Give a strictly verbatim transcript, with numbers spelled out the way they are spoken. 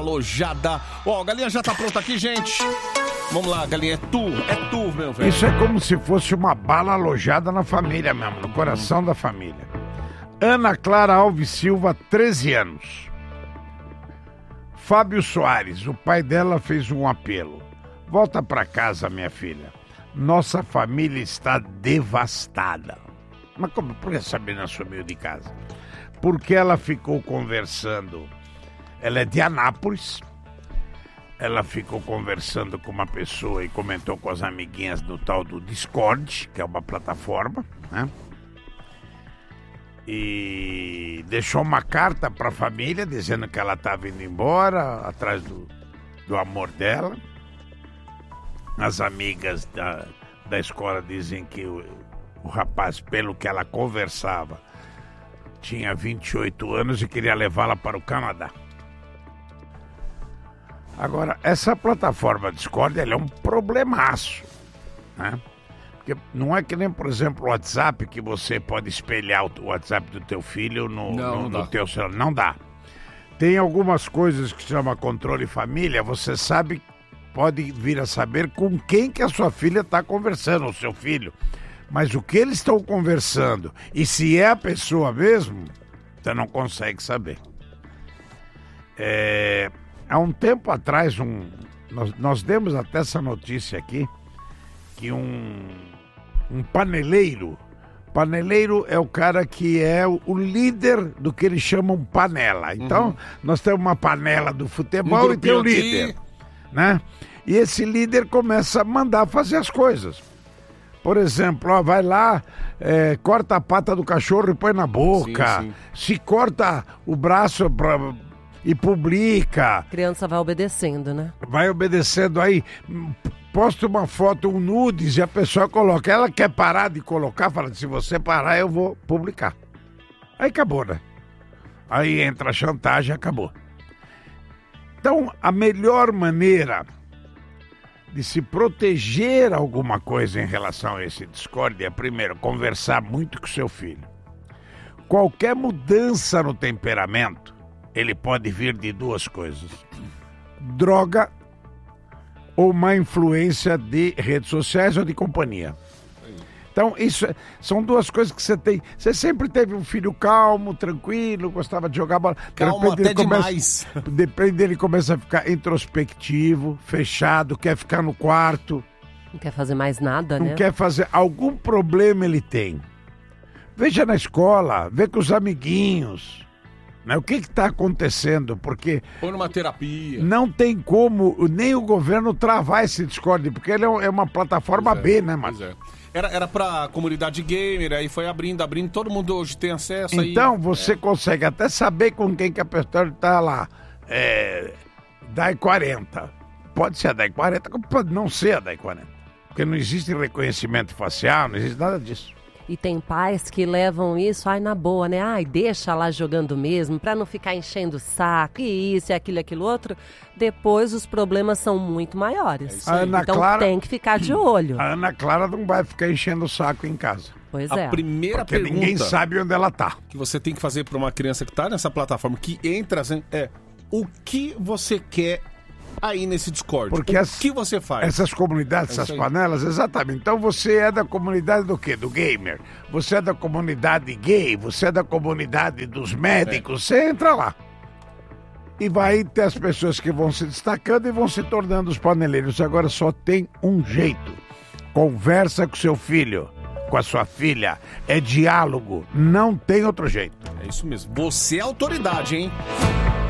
alojada. Ó, a galinha já tá pronta aqui, gente. Vamos lá, galinha, é tu, é tu, meu velho. Isso é como se fosse uma bala alojada na família mesmo, no coração da família. Ana Clara Alves Silva, treze anos. Fábio Soares, o pai dela fez um apelo. Volta pra casa, minha filha. Nossa família está devastada. Mas como, por que a Sabrina sumiu de casa? Porque ela ficou conversando. Ela é de Anápolis. Ela ficou conversando com uma pessoa e comentou com as amiguinhas do tal do Discord, que é uma plataforma, né? E deixou uma carta para a família dizendo que ela estava indo embora, atrás do, do amor dela. As amigas da, da escola dizem que o, o rapaz, pelo que ela conversava, tinha vinte e oito anos e queria levá-la para o Canadá. Agora, essa plataforma Discord, ela é um problemaço, né? Porque não é que nem, por exemplo, o WhatsApp, que você pode espelhar o WhatsApp do teu filho no, Não, no, não no teu celular. Não dá. Tem algumas coisas que se chama controle família, você sabe, pode vir a saber com quem que a sua filha está conversando, o seu filho. Mas o que eles estão conversando e se é a pessoa mesmo, você não consegue saber. É... Há um tempo atrás, um, nós, nós demos até essa notícia aqui, que um, um paneleiro, paneleiro é o cara que é o, o líder do que eles chamam panela. Então, uhum. nós temos uma panela do futebol um e tem o líder, aqui. né? E esse líder começa a mandar fazer as coisas. Por exemplo, ó, vai lá, é, corta a pata do cachorro e põe na boca. Sim, sim. Se corta o braço pra... e publica. A criança vai obedecendo, né? Vai obedecendo aí. Posta uma foto, um nudes, e a pessoa coloca. Ela quer parar de colocar, fala, se você parar, eu vou publicar. Aí acabou, né? Aí entra a chantagem, acabou. Então, a melhor maneira de se proteger alguma coisa em relação a esse Discord é, primeiro, conversar muito com seu filho. Qualquer mudança no temperamento, ele pode vir de duas coisas: droga ou má influência de redes sociais ou de companhia. Então, isso é, são duas coisas que você tem. Você sempre teve um filho calmo, tranquilo, gostava de jogar bola. Calmo até demais. De repente ele começa a ficar introspectivo, fechado, quer ficar no quarto. Não quer fazer mais nada, não né? Não quer fazer. Algum problema ele tem. Veja na escola, vê com os amiguinhos. Né? O que está acontecendo? Porque põe numa terapia. Não tem como nem o governo travar esse Discord, porque ele é uma plataforma é, B, né, Marcos? É. Era, era pra comunidade gamer, aí foi abrindo, abrindo, todo mundo hoje tem acesso. Então aí, você é. consegue até saber com quem que a pessoa está lá. É, D A I quarenta. Pode ser a D A I quarenta, como pode não ser a D A I quarenta. Porque não existe reconhecimento facial, não existe nada disso. E tem pais que levam isso, ai, na boa, né? Ai, deixa lá jogando mesmo, pra não ficar enchendo o saco, e isso, e aquilo, e aquilo outro. Depois os problemas são muito maiores. É Ana então Clara, tem que ficar de olho. A Ana Clara não vai ficar enchendo o saco em casa. Pois a é. A primeira porque pergunta ninguém sabe onde ela tá. Que você tem que fazer pra uma criança que tá nessa plataforma, que entra, assim, é o que você quer aí nesse Discord? Porque o as, que você faz? Essas comunidades, é essas panelas, exatamente. Então você é da comunidade do quê? Do gamer. Você é da comunidade gay, você é da comunidade dos médicos, é. Você entra lá. E vai ter as pessoas que vão se destacando e vão se tornando os paneleiros. Agora só tem um jeito. Conversa com seu filho, com a sua filha. É diálogo, não tem outro jeito. É isso mesmo. Você é autoridade, hein?